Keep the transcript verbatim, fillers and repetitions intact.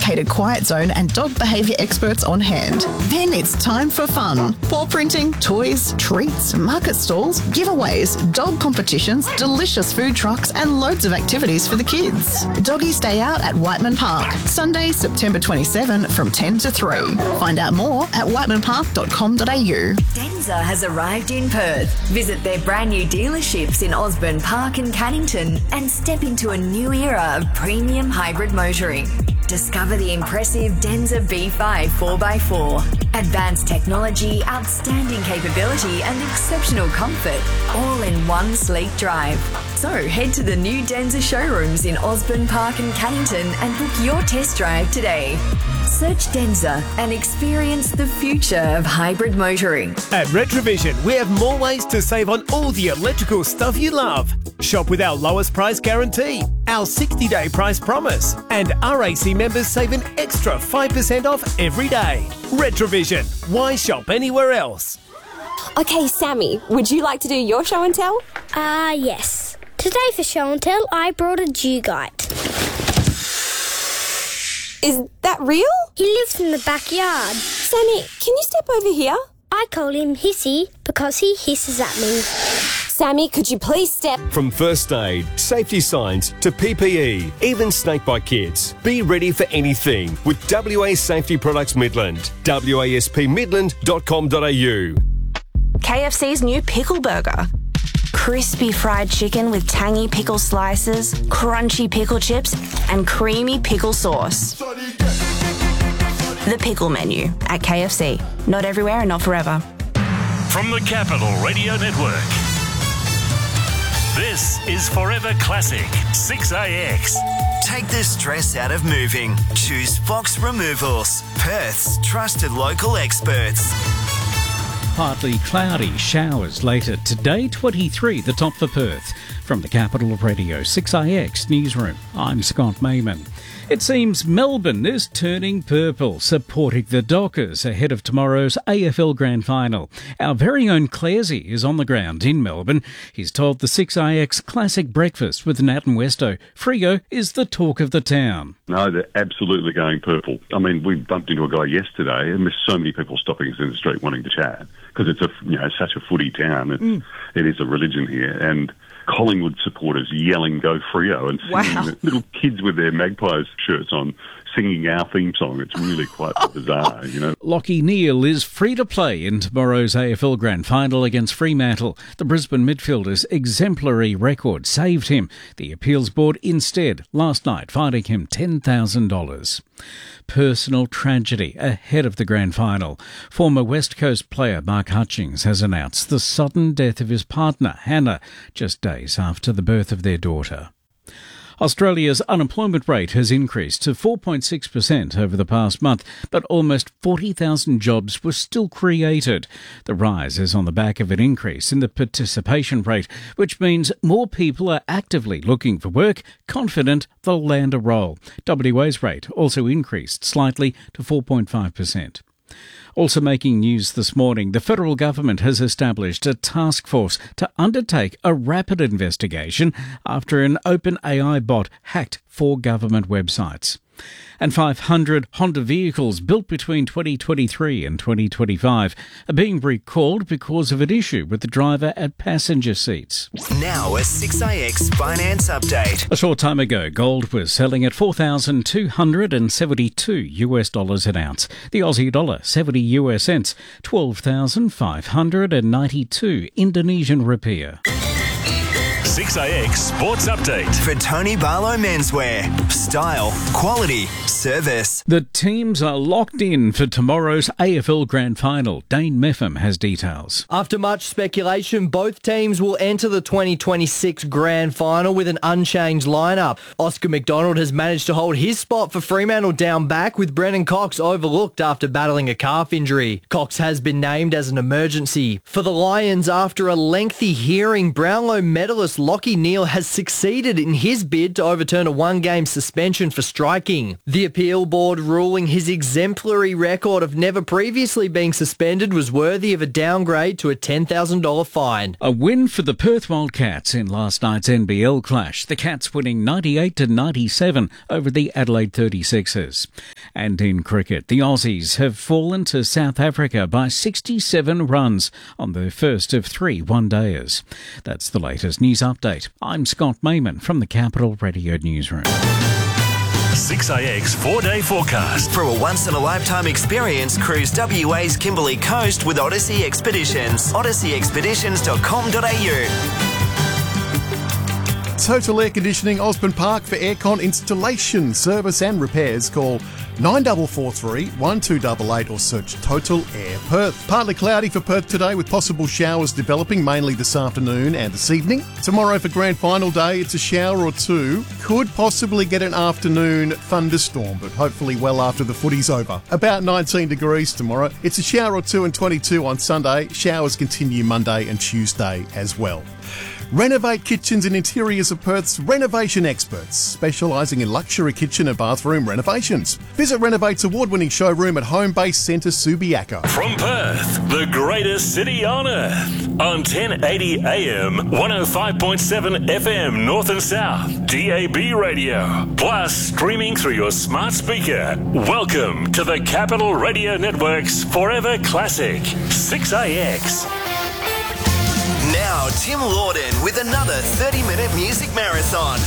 dedicated quiet zone and dog behaviour experts on hand. Then it's time for fun. Paw printing, toys, treats, market stalls, giveaways, dog competitions, delicious food trucks and loads of activities for the kids. Doggies Day Out at Whiteman Park, Sunday, September twenty-seventh from ten to three. Find out more at whiteman park dot com dot a u. Denza has arrived in Perth. Visit their brand new dealerships in Osborne Park and Cannington and step into a new era of premium hybrid motoring. Discover the impressive Denza B five four by four. Advanced technology, outstanding capability and exceptional comfort, all in one sleek drive. So head to the new Denza showrooms in Osborne Park and Cannington and book your test drive today. Search Denza and experience the future of hybrid motoring. At Retrovision, we have more ways to save on all the electrical stuff you love. Shop with our lowest price guarantee, our sixty-day price promise, and R A C members save an extra five percent off every day. Retrovision, why shop anywhere else? Okay, Sammy, would you like to do your show and tell? Ah, uh, yes. Today for show and tell, I brought a dugite. Is that real? He lives in the backyard. Sammy, can you step over here? I call him Hissy because he hisses at me. Sammy, could you please step? From first aid, safety signs to P P E, even snakebite kits. Be ready for anything with W A Safety Products Midland. w a s p midland dot com dot a u. K F C's new pickle burger. Crispy fried chicken with tangy pickle slices, crunchy pickle chips, and creamy pickle sauce. The pickle menu at K F C. Not everywhere and not forever. From the Capital Radio Network, this is Forever Classic six A X. Take the stress out of moving. Choose Fox Removals, Perth's trusted local experts. Partly cloudy, showers later today, twenty-three, the top for Perth. From the Capital Radio six A X Newsroom, I'm Scott Mayman. It seems Melbourne is turning purple, supporting the Dockers ahead of tomorrow's A F L Grand Final. Our very own Claresy is on the ground in Melbourne. He's told the six A X Classic Breakfast with Nat and Westo, Freo is the talk of the town. No, they're absolutely going purple. I mean, we bumped into a guy yesterday and there's so many people stopping us in the street wanting to chat because it's a, you know, such a footy town. It's, mm. It is a religion here. And Collingwood supporters yelling "Go Freo" and singing, wow. Little kids with their Magpies shirts on singing our theme song. It's really quite bizarre, you know. Lachie Neale is free to play in tomorrow's A F L Grand Final against Fremantle. The Brisbane midfielder's exemplary record saved him. The appeals board instead last night fining him ten thousand dollars. Personal tragedy ahead of the grand final. Former West Coast player Mark Hutchings has announced the sudden death of his partner, Hannah, just days after the birth of their daughter. Australia's unemployment rate has increased to four point six percent over the past month, but almost forty thousand jobs were still created. The rise is on the back of an increase in the participation rate, which means more people are actively looking for work, confident they'll land a role. W A's rate also increased slightly to four point five percent. Also making news this morning, the federal government has established a task force to undertake a rapid investigation after an OpenAI bot hacked four government websites. And five hundred Honda vehicles built between twenty twenty-three and twenty twenty-five are being recalled because of an issue with the driver at passenger seats. Now a six A X finance update. A short time ago, gold was selling at four thousand two hundred seventy-two US dollars an ounce. The Aussie dollar, seventy US cents, twelve thousand five hundred ninety-two Indonesian rupiah. six A X Sports Update. For Tony Barlow Menswear. Style, quality, service. The teams are locked in for tomorrow's A F L Grand Final. Dane Meffam has details. After much speculation, both teams will enter the twenty twenty-six Grand Final with an unchanged lineup. Oscar McDonald has managed to hold his spot for Fremantle down back, with Brennan Cox overlooked after battling a calf injury. Cox has been named as an emergency. For the Lions, after a lengthy hearing, Brownlow medalist Lachie Neale has succeeded in his bid to overturn a one-game suspension for striking. The appeal board ruling his exemplary record of never previously being suspended was worthy of a downgrade to a ten thousand dollars fine. A win for the Perth Wildcats in last night's N B L clash. The Cats winning ninety-eight to ninety-seven over the Adelaide thirty-sixers. And in cricket, the Aussies have fallen to South Africa by sixty-seven runs on their first of three one-dayers. That's the latest news update. I'm Scott Mayman from the Capital Radio Newsroom. six A X four-day forecast. For a once-in-a-lifetime experience, cruise W A's Kimberley Coast with Odyssey Expeditions. odyssey expeditions dot com dot a u. Total Air Conditioning, Osborne Park for aircon installation, service and repairs. Call nine four four three, one two eight eight or search Total Air Perth. Partly cloudy for Perth today with possible showers developing mainly this afternoon and this evening. Tomorrow for grand final day, it's a shower or two. Could possibly get an afternoon thunderstorm, but hopefully well after the footy's over. About nineteen degrees tomorrow. It's a shower or two and twenty-two on Sunday. Showers continue Monday and Tuesday as well. Renovate Kitchens and Interiors of Perth's renovation experts, specialising in luxury kitchen and bathroom renovations. Visit Renovate's award-winning showroom at Homebase Centre Subiaco. From Perth, the greatest city on earth, on ten eighty A M, one oh five point seven F M North and South, D A B radio, plus streaming through your smart speaker. Welcome to the Capital Radio Network's Forever Classic, six A X. Now, Tim Lawden with another thirty-minute music marathon.